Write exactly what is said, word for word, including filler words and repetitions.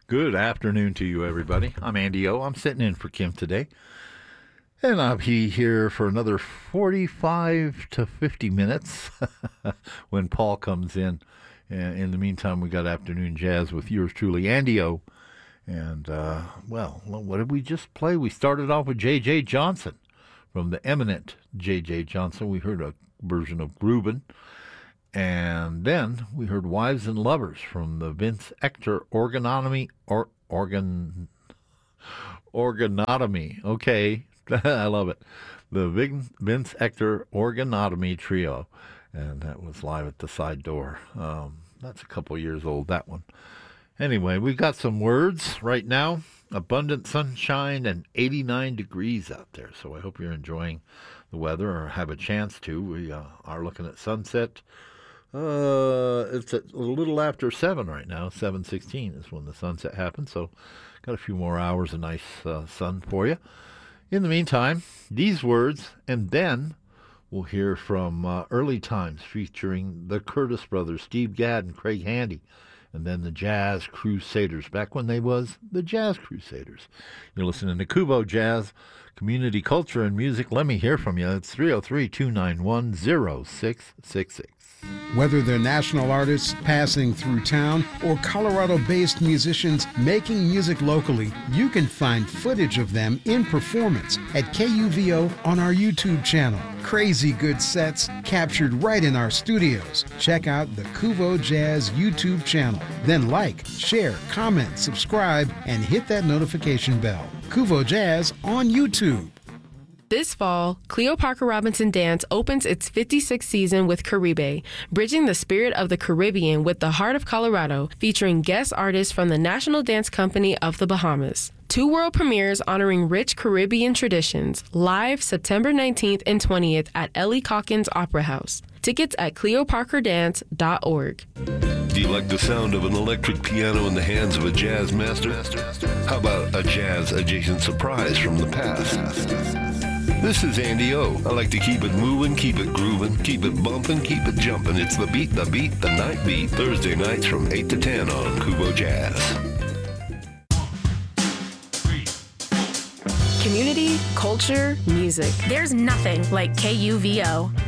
Good afternoon to you, everybody. I'm Andy O. I'm sitting in for Kim today. And I'll be here for another forty-five to fifty minutes when Paul comes in. And in the meantime, we got Afternoon Jazz with yours truly, Andy O. And, uh, well, what did we just play? We started off with J J. Johnson from the eminent J J. Johnson. We heard a version of Groovin'. And then we heard Wives and Lovers from the Vince Ector Organotomy, or organ, Organotomy. Okay, I love it. The Vince Ector Organotomy Trio. And that was live at the side door. Um, that's a couple years old, that one. Anyway, we've got some words right now. Abundant sunshine and eighty-nine degrees out there. So I hope you're enjoying the weather or have a chance to. We uh, are looking at sunset. Uh, it's a little after seven right now. seven sixteen is when the sunset happens. So got a few more hours of nice uh, sun for you. In the meantime, these words, and then we'll hear from uh, Early Times featuring the Curtis Brothers, Steve Gadd and Craig Handy. And then the Jazz Crusaders, back when they was the Jazz Crusaders. You're listening to Kubo Jazz, Community Culture and Music. Let me hear from you. It's three oh three, two nine one, oh six six six. Whether they're national artists passing through town or Colorado-based musicians making music locally, you can find footage of them in performance at K U V O on our YouTube channel. Crazy good sets captured right in our studios. Check out the Kuvo Jazz YouTube channel. Then like, share, comment, subscribe, and hit that notification bell. Kuvo Jazz on YouTube. This fall, Cleo Parker Robinson Dance opens its fifty-sixth season with Caribe, bridging the spirit of the Caribbean with the heart of Colorado, featuring guest artists from the National Dance Company of the Bahamas. Two world premieres honoring rich Caribbean traditions, live September nineteenth and twentieth at Ellie Calkins Opera House. Tickets at cleo parker dance dot org. Do you like the sound of an electric piano in the hands of a jazz master? How about a jazz-adjacent surprise from the past? This is Andy O. I like to keep it moving, keep it grooving, keep it bumping, keep it jumping. It's the beat, the beat, the night beat. Thursday nights from eight to ten on Kubo Jazz. Community, culture, music. There's nothing like K U V O.